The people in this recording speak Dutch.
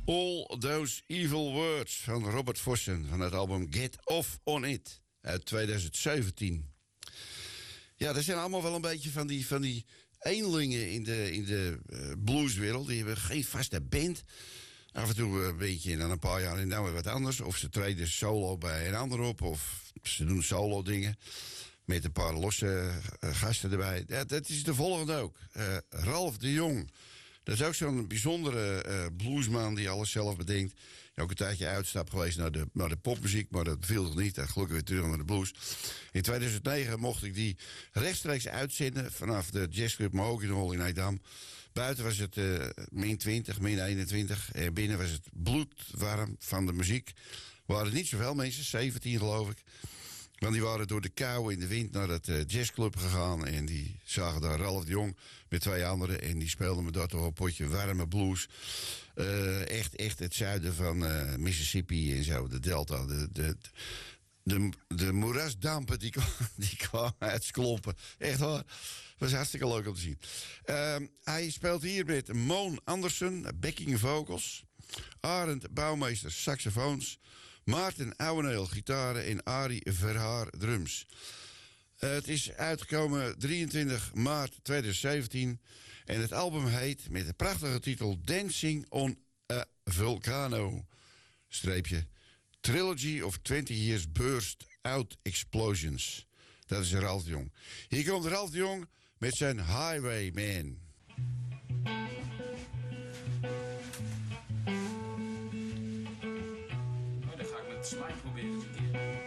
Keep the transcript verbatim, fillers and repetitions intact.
All Those Evil Words van Robert Vossen van het album Get Off On It uit twintig zeventien. Ja, dat zijn allemaal wel een beetje van die, van die eenlingen in de, in de uh, blueswereld. Die hebben geen vaste band. Af en toe een beetje en dan een paar jaar en dan weer wat anders. Of ze treden solo bij een ander op. Of ze doen solo dingen met een paar losse uh, gasten erbij. Ja, dat is de volgende ook. Uh, Ralf de Jong. Dat is ook zo'n bijzondere uh, bluesman die alles zelf bedenkt. Die ook een tijdje uitstap geweest naar de, naar de popmuziek, maar dat viel nog niet. Hij gelukkig weer terug naar de blues. In tweeduizend negen mocht ik die rechtstreeks uitzenden vanaf de jazzclub Mahogany in Edam. Buiten was het uh, min twintig, min eenentwintig. En binnen was het bloedwarm van de muziek. Er waren niet zoveel mensen, zeventien geloof ik. Want die waren door de kou in de wind naar het uh, jazzclub gegaan. En die zagen daar Ralf de Jong met twee anderen. En die speelden me daar toch een potje warme blues. Uh, echt, echt het zuiden van uh, Mississippi en zo, de delta. De, de, de, de moerasdampen die, die kwamen uit Sklompen. Echt waar. Was hartstikke leuk om te zien. Uh, hij speelt hier met Moon Andersen, backing vocals. Arend Bouwmeester, saxofoons. Maarten Ouweneel, gitaren en Arie Verhaar, drums. Uh, het is uitgekomen drieëntwintig maart tweeduizend zeventien. En het album heet met de prachtige titel Dancing on a Volcano. Streepje. Trilogy of twintig Years Burst Out Explosions. Dat is Ralf de Jong. Hier komt Ralf de Jong met zijn Highwayman. Smaak proberen eens een keer.